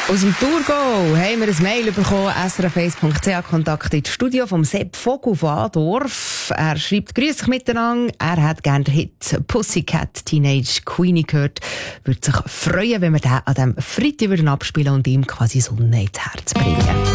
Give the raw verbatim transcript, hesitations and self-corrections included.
Aus dem Thurgau haben wir ein Mail bekommen, s r f eins punkt c h, Kontakt ins Studio vom Sepp Vogel von Adorf. Er schreibt, grüß dich miteinander, er hat gerne den Hit Pussycat Teenage Queenie gehört. Würde sich freuen, wenn wir den an diesem Freitag abspielen und ihm quasi Sonne ins Herz bringen.